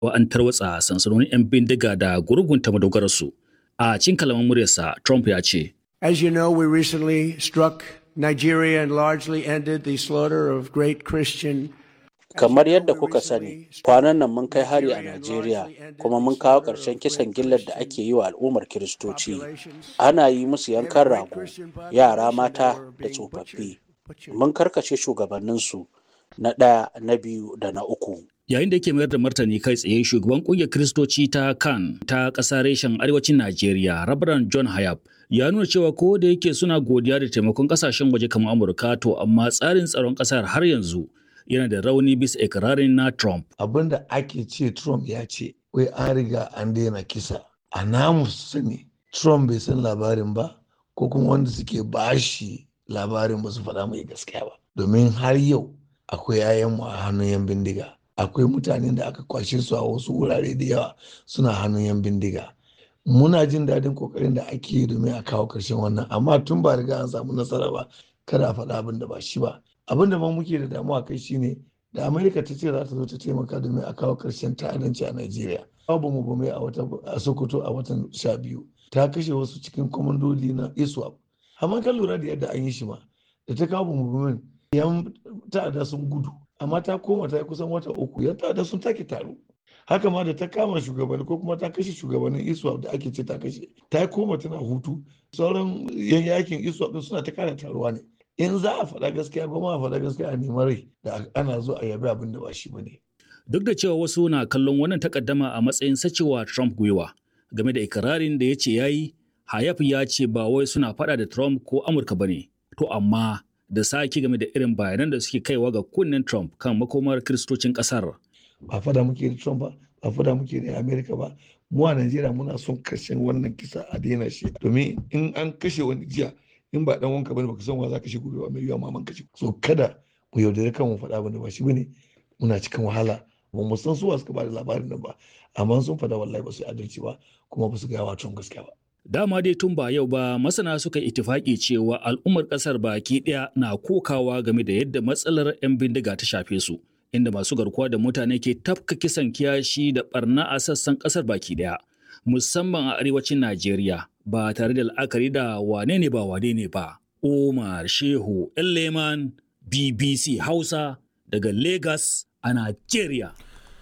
an tarwatsa sansanonin 'yan bindiga da gurgunta madogararsu. A cikin kalaman muryarsa, Trump ya ce, As you know, we recently struck Nigeria and largely ended the slaughter of great Christian. Kamar yadda kuka sani, kwanan nan mun kai hari a Najeriya kuma mun kawo ƙarshen kisan gillar da ake yi wa al'ummar Kiristoci. Ana yi musu yankan rago, yara mata da tsofaffi. Mun karkace shugabanninsu na ɗaya, na biyu da na uku. Yayin da yake mayar da martani kai tsaye, shugaban ƙungiyar Kiristoci ta CAN ta ƙasa reshen arewacin Najeriya, Reverend John Hayab, ya nuna cewa ko da yake suna godiya da taimakon ƙasashen waje kamar Amurka, to amma tsarin tsaron ƙasar har yanzu yana da rauni bisa ikirarin na Trump. Abin da ake ce Trump ya ce, wai an riga an daina kisa. A namu sani, Trump bai san labarin ba, ko kuma wanda suke bashi labarin ba su faɗa mai gaskiya ba. Domin har yau akwai 'ya'yanmu a hannun 'yan bindiga. Akwai mutanen da aka kwashe su a wasu wurare da yawa suna hannun 'yan bindiga. Muna jin daɗin kokarin da ake yi domin a kawo ƙarshen wannan, amma tun ba riga an samu nasara ba, kada a faɗa abin da ba shi ba. Abin da ma muke da damuwa kai shine da Amerika ta ce za ta zo ta taimaka domin a kawo ƙarshen ta'addanci a Najeriya. Babu mu bame a Sokoto a watan 12 ta kashe wasu cikin kwamandoli na ISWAP. Amma kan lura da yadda an yi shi ma, da ta kawo mu bame yan ta'adda sun gudu, amma ta koma ta yi kusan wata 3 yan ta'adda sun take taro. Haka ma da ta kama shugabanni ko kuma ta kashe shugabannin ISWAP da ake ce ta kashe, ta koma tana hutu. Sauran yan yakin ISWAP din suna ta kara taruwa ne. In za a faɗa gaskiya ba ma a faɗa gaskiya a neman rai da ana zo a yabi abin da ba shi ba ne. Duk da cewa wasu na kallon wannan takaddama a matsayin sacewa Trump gwiwa game da ikirarin da ya ce ya yi, Hayab ya ce ba wai suna faɗa da Trump ko Amurka ba ne, to amma da sake game da irin bayanan da suke kaiwa ga kunnen Trump kan makomar kiristocin ƙasar. Ba faɗa muke da Trump ba, ba faɗa muke da Amerika ba. Mu a Najeriya muna son ƙarshen wannan kisa a daina shi. Domin in an kashe wani jiya, in ba dan wanka bane baka san wa za ka shigo ba mai yiwa maman ka shigo. So kada mu yaudare kan mu faɗa bane ba shi bane, muna cikin wahala. Ba mu san suwa suka ba da labarin nan ba, amma sun faɗa wallahi ba su adalci ba kuma ba su gaya wa Trump gaskiya ba. Dama dai tun ba yau ba masana suka itifaki cewa al'ummar ƙasar baki ɗaya na kokawa game da yadda matsalar 'yan bindiga ta shafe su, inda masu garkuwa da mutane ke tafka kisan kiyashi da barna a sassan ƙasar baki ɗaya, musamman a arewacin Najeriya, ba tare da la'akari da wane ne ba. Omar Shehu Leman, BBC Hausa daga Lagos a Najeriya.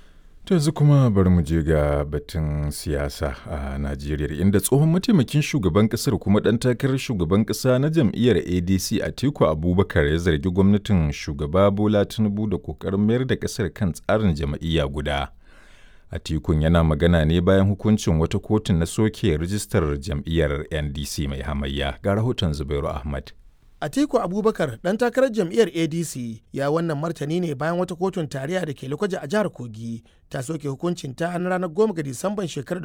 To yanzu kuma bari mu je ga batun siyasa a Najeriya, inda tsohon mataimakin shugaban kasar kuma ɗan takarar shugaban ƙasa na jam'iyyar ADC Atiku Abubakar ya zargi gwamnatin shugaba Bola Tinubu da ƙoƙarin mayar da ƙasar kan tsarin jam'iyya guda. Atikun yana magana ne bayan hukuncin wata kotun na soke rijistar jam'iyyar NDC mai hamayya. Ga rahoton Zubairu Ahmad. Atiku Abubakar ɗan takarar jam'iyyar ADC ya wannan martani ne bayan wata kotun tarayya da ke Lokoja a jihar Kogi ta soke hukuncin ta na ranar 10 ga Disamban shekarar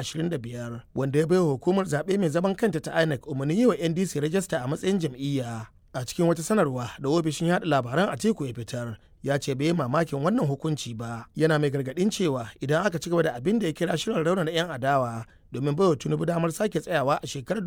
2025 wanda ya baiwa hukumar zaɓe mai zaman kanta ta INEC umarnin yi wa NDC rajista a matsayin jam'iyya. A cikin wata sanarwa da ofishin yaɗa labaran Atiku ya fitar, ya ce bai mamakin wannan hukunci ba, yana mai gargaɗin cewa idan aka ci gaba da abin da ya kira shirin raunana 'yan adawa domin baiwa Tinubu damar sake tsayawa a shekarar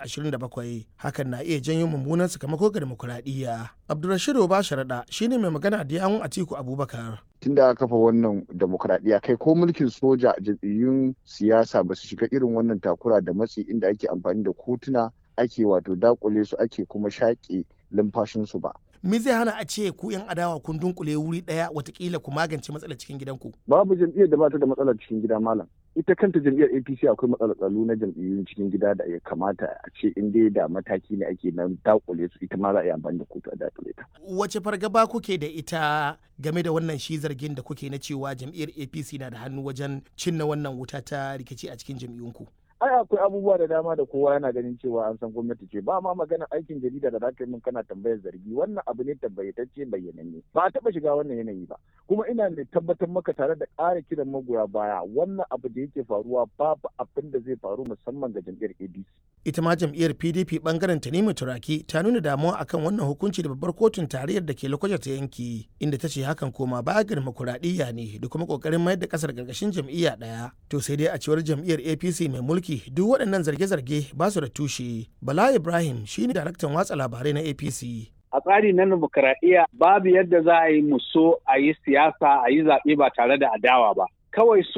2027, hakan na iya janyo mummunan sakamako ga demokuraɗiyya. Abdulrashid Obasharaɗa shine mai magana da yawun Atiku Abubakar. Tun da aka kafa wannan demokuraɗiyya kai ko mulkin soja jam'iyyun siyasa ba su shiga irin wannan takura da matsi inda ake amfani da kotuna ake wato dakule su ake kuma shaƙe lumfashinsu ba. Me zai hana a ce ku 'yan adawa kun dunkule wuri ɗaya watakila ku magance matsalar cikin gidanku? Babu jam'iyyar da ba ta da matsalar cikin gida malam. Ita kanta jam'iyyar APC akwai matsalar tsaro na jam'iyyun cikin gida da ya kamata a ce in dai da mataki ne ake nan dakule su, ita ma za a yi amfani da kotu a dakule ta. Wace fargaba kuke da ita game da wannan shi zargin da kuke na cewa jam'iyyar APC na da hannu wajen cinna wannan wuta ta rikici a cikin jam'iyyunku? Ai akwai abubuwa da dama da kowa yana ganin cewa an san gwamnati ce, ba ma maganar aikin jarida da zaka yi min kana tambayar zargi, wannan abu ne tabbayatacce bayyananne, ba a taba shiga wannan yanayi ba, kuma ina mai tabbatar maka tare da ƙara kiran magoya baya wannan abu da yake faruwa babu abin da zai faru musamman ga jam'iyyar ADC. Ita ma jam'iyyar PDP bangaren Tanimu Turaki ta nuna damuwa akan wannan hukunci da babbar kotun tarayyar da ke Lokoja ta yanki, inda ta ce hakan koma baya ga demokuraɗiyya ne da kuma ƙoƙarin mayar da ƙasar gargashin jam'iyya ɗaya. To sai dai a cewar jam'iyyar APC mai mulki duk waɗannan zarge-zarge ba su da tushe. Bala Ibrahim shine daraktan watsa labarai na APC. A tsari na dimokuraɗiyya babu yadda za a yi muso a yi siyasa a yi zaɓe ba tare da adawa ba. Kawai